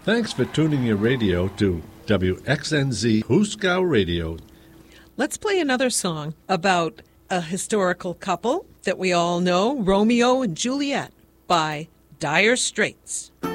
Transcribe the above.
Thanks for tuning your radio to WXNZ Huskow Radio. Let's play another song about a historical couple that we all know, Romeo and Juliet, by Dire Straits.